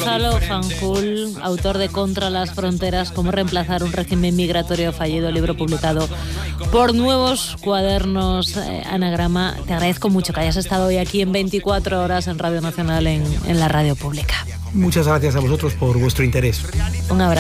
Gonzalo Fanjul, autor de Contra las fronteras, cómo reemplazar un régimen migratorio fallido, libro publicado por Nuevos Cuadernos Anagrama. Te agradezco mucho que hayas estado hoy aquí en 24 horas en Radio Nacional, en la radio pública. Muchas gracias a vosotros por vuestro interés. Un abrazo.